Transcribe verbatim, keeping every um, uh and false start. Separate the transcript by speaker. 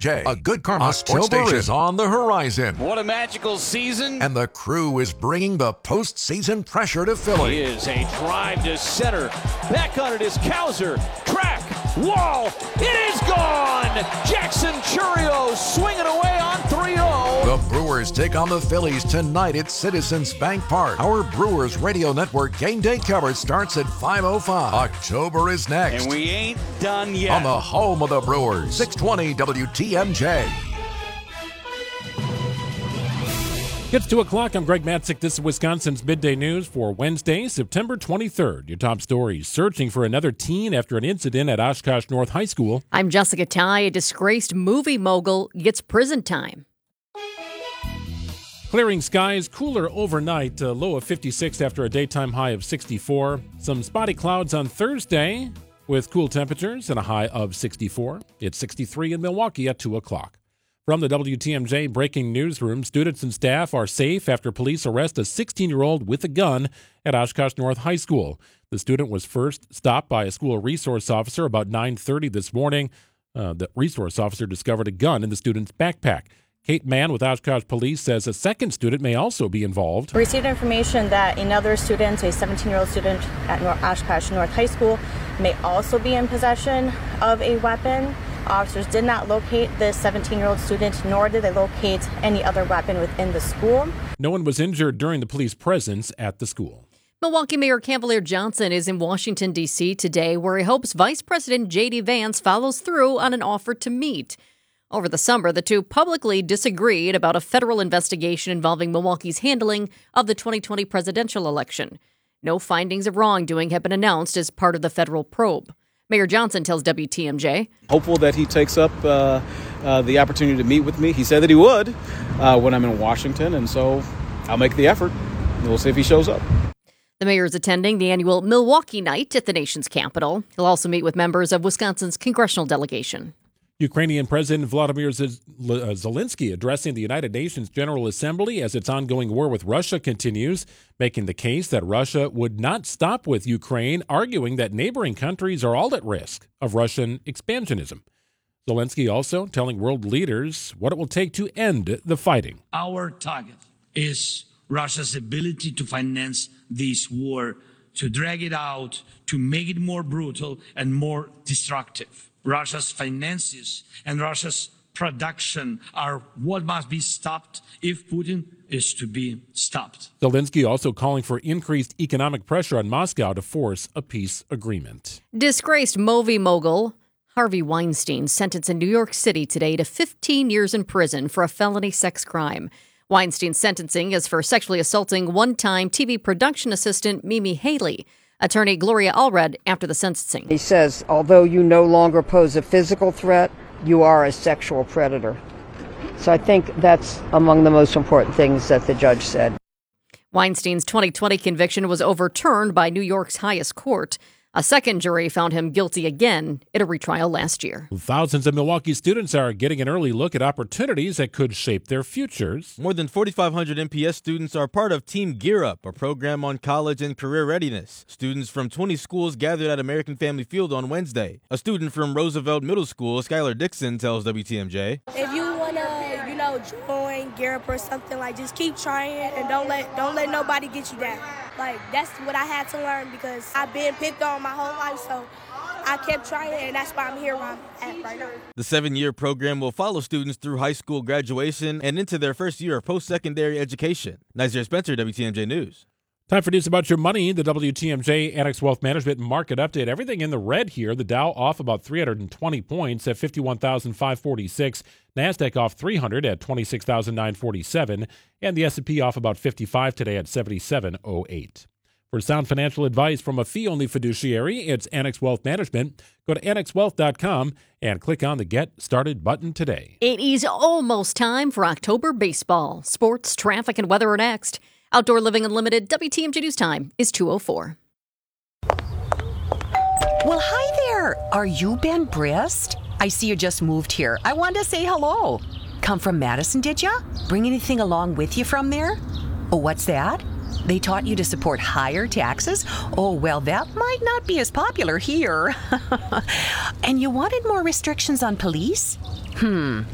Speaker 1: J, a Good Karma sports station, is on the horizon.
Speaker 2: What a magical season.
Speaker 1: And the Crew is bringing the postseason pressure to Philly.
Speaker 2: Here's a drive to center. Back on it is Cowser. Track. Wall. It is gone. Jackson Chourio swinging away on three oh.
Speaker 1: The Brewers take on the Phillies tonight at Citizens Bank Park. Our Brewers Radio Network game day coverage starts at five oh five. October is next.
Speaker 2: And we ain't done yet.
Speaker 1: On the home of the Brewers, six twenty W T M J.
Speaker 3: It's two o'clock. I'm Greg Matzik. This is Wisconsin's Midday News for Wednesday, September twenty-third. Your top stories: searching for another teen after an incident at Oshkosh North High School.
Speaker 4: I'm Jessica Ty. A disgraced movie mogul gets prison time.
Speaker 3: Clearing skies, cooler overnight, a low of fifty-six after a daytime high of sixty-four. Some spotty clouds on Thursday with cool temperatures and a high of sixty-four. It's sixty-three in Milwaukee at two o'clock. From the W T M J breaking newsroom, students and staff are safe after police arrest a sixteen-year-old with a gun at Oshkosh North High School. The student was first stopped by a school resource officer about nine thirty this morning. Uh, the resource officer discovered a gun in the student's backpack. Kate Mann with Oshkosh Police says a second student may also be involved.
Speaker 5: We received information that another student, a seventeen-year-old student at North Oshkosh North High School, may also be in possession of a weapon. Officers did not locate this seventeen-year-old student, nor did they locate any other weapon within the school.
Speaker 3: No one was injured during the police presence at the school.
Speaker 4: Milwaukee Mayor Cavalier Johnson is in Washington, D C today, where he hopes Vice President J D Vance follows through on an offer to meet. Over the summer, the two publicly disagreed about a federal investigation involving Milwaukee's handling of the twenty twenty presidential election. No findings of wrongdoing have been announced as part of the federal probe. Mayor Johnson tells W T M J.
Speaker 6: Hopeful that he takes up uh, uh, the opportunity to meet with me. He said that he would uh, when I'm in Washington, and so I'll make the effort. We'll see if he shows up.
Speaker 4: The mayor is attending the annual Milwaukee Night at the nation's capital. He'll also meet with members of Wisconsin's congressional delegation.
Speaker 3: Ukrainian President Vladimir Zelensky addressing the United Nations General Assembly as its ongoing war with Russia continues, making the case that Russia would not stop with Ukraine, arguing that neighboring countries are all at risk of Russian expansionism. Zelensky also telling world leaders what it will take to end the fighting.
Speaker 7: Our target is Russia's ability to finance this war, to drag it out, to make it more brutal and more destructive. Russia's finances and Russia's production are what must be stopped if Putin is to be stopped.
Speaker 3: Zelensky also calling for increased economic pressure on Moscow to force a peace agreement.
Speaker 4: Disgraced movie mogul Harvey Weinstein sentenced in New York City today to fifteen years in prison for a felony sex crime. Weinstein's sentencing is for sexually assaulting one-time T V production assistant Mimi Haley. Attorney Gloria Allred after the sentencing.
Speaker 8: He says, although you no longer pose a physical threat, you are a sexual predator. So I think that's among the most important things that the judge said.
Speaker 4: Weinstein's twenty twenty conviction was overturned by New York's highest court. A second jury found him guilty again at a retrial last year.
Speaker 3: Thousands of Milwaukee students are getting an early look at opportunities that could shape their futures.
Speaker 9: More than forty-five hundred M P S students are part of Team Gear Up, a program on college and career readiness. Students from twenty schools gathered at American Family Field on Wednesday. A student from Roosevelt Middle School, Skylar Dixon, tells W T M J.
Speaker 10: If you want to, you know, join Gear Up or something, like, just keep trying and don't let don't let nobody get you down. Like, that's what I had to learn because I've been picked on my whole life, so I kept trying, and that's why I'm here where I'm at right now.
Speaker 9: The seven-year program will follow students through high school graduation and into their first year of post-secondary education. Nazir Spencer, W T M J News.
Speaker 3: Time for news about your money. The W T M J Annex Wealth Management Market Update. Everything in the red here. The Dow off about three hundred twenty points at fifty-one thousand five hundred forty-six. NASDAQ off three hundred at twenty-six thousand nine hundred forty-seven. And the S and P off about fifty-five today at seventy-seven oh eight. For sound financial advice from a fee-only fiduciary, it's Annex Wealth Management. Go to annex wealth dot com and click on the Get Started button today.
Speaker 4: It is almost time for October baseball. Sports, traffic, and weather are next. Outdoor Living Unlimited, W T M J News Time is two oh four.
Speaker 11: Well, hi there. Are you Ben Brist? I see you just moved here. I wanted to say hello. Come from Madison, did ya? Bring anything along with you from there? Oh, what's that? They taught you to support higher taxes? Oh, well, that might not be as popular here. And you wanted more restrictions on police? Hmm,